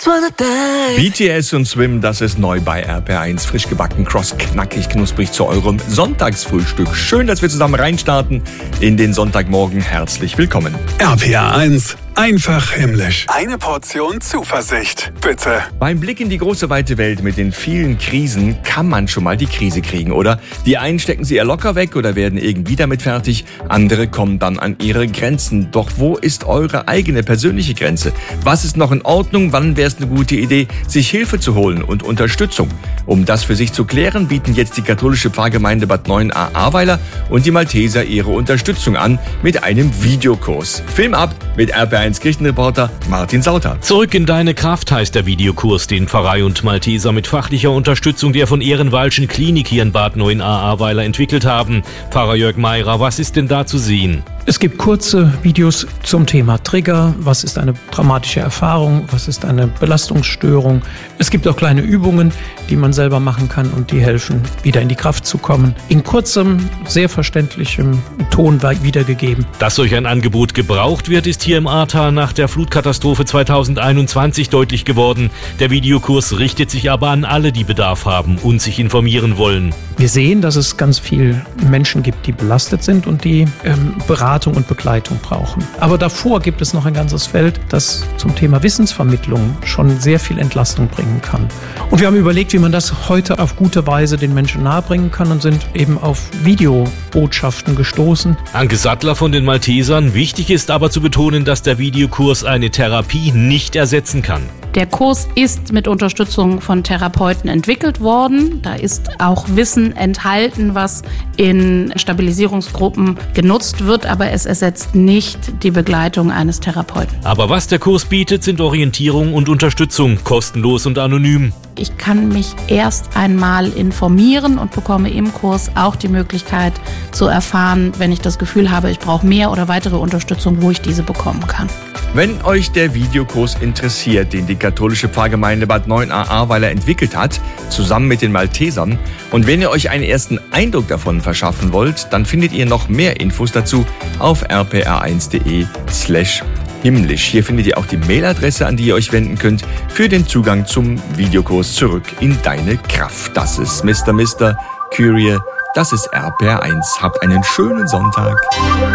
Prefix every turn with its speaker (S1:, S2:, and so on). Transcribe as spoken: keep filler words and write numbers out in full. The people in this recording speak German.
S1: B T S und Swim, das ist neu bei R P R eins. Frisch gebacken, cross, knackig, knusprig zu eurem Sonntagsfrühstück. Schön, dass wir zusammen reinstarten in den Sonntagmorgen. Herzlich willkommen.
S2: R P R eins. Einfach himmlisch. Eine Portion Zuversicht, bitte.
S1: Beim Blick in die große weite Welt mit den vielen Krisen kann man schon mal die Krise kriegen, oder? Die einen stecken sie eher locker weg oder werden irgendwie damit fertig. Andere kommen dann an ihre Grenzen. Doch wo ist eure eigene persönliche Grenze? Was ist noch in Ordnung? Wann wäre es eine gute Idee, sich Hilfe zu holen und Unterstützung? Um das für sich zu klären, bieten jetzt die katholische Pfarrgemeinde Bad Neuenahr-Ahrweiler und die Malteser ihre Unterstützung an mit einem Videokurs. Film ab mit R P R eins Kirchenreporter Martin Sauter.
S3: Zurück in deine Kraft heißt der Videokurs, den Pfarrei und Malteser mit fachlicher Unterstützung der von Ehrenwaldschen Klinik hier in Bad Neuenahr-Ahrweiler entwickelt haben. Pfarrer Jörg Meirer, was ist denn da zu sehen?
S4: Es gibt kurze Videos zum Thema Trigger. Was ist eine traumatische Erfahrung? Was ist eine Belastungsstörung? Es gibt auch kleine Übungen, die man selber machen kann und die helfen, wieder in die Kraft zu kommen. In kurzem, sehr verständlichem Ton wiedergegeben.
S3: Dass solch ein Angebot gebraucht wird, ist hier im Ahrtal nach der Flutkatastrophe zweitausendeinundzwanzig deutlich geworden. Der Videokurs richtet sich aber an alle, die Bedarf haben und sich informieren wollen.
S4: Wir sehen, dass es ganz viele Menschen gibt, die belastet sind und die ähm, Beratung und Begleitung brauchen. Aber davor gibt es noch ein ganzes Feld, das zum Thema Wissensvermittlung schon sehr viel Entlastung bringen kann. Und wir haben überlegt, wie man das heute auf gute Weise den Menschen nahebringen kann und sind eben auf Videobotschaften gestoßen.
S3: Anke Sattler von den Maltesern. Wichtig ist aber zu betonen, dass der Videokurs eine Therapie nicht ersetzen kann.
S5: Der Kurs ist mit Unterstützung von Therapeuten entwickelt worden. Da ist auch Wissen enthalten, was in Stabilisierungsgruppen genutzt wird, aber es ersetzt nicht die Begleitung eines Therapeuten.
S3: Aber was der Kurs bietet, sind Orientierung und Unterstützung, kostenlos und anonym.
S5: Ich kann mich erst einmal informieren und bekomme im Kurs auch die Möglichkeit zu erfahren, wenn ich das Gefühl habe, ich brauche mehr oder weitere Unterstützung, wo ich diese bekommen kann.
S1: Wenn euch der Videokurs interessiert, den die katholische Pfarrgemeinde Bad Neuenahr-Ahrweiler entwickelt hat, zusammen mit den Maltesern, und wenn ihr euch einen ersten Eindruck davon verschaffen wollt, dann findet ihr noch mehr Infos dazu auf r p r eins punkt d e slash himmlisch. Hier findet ihr auch die Mailadresse, an die ihr euch wenden könnt für den Zugang zum Videokurs Zurück in deine Kraft. Das ist Mister Mister Curie, das ist R P R eins. Habt einen schönen Sonntag.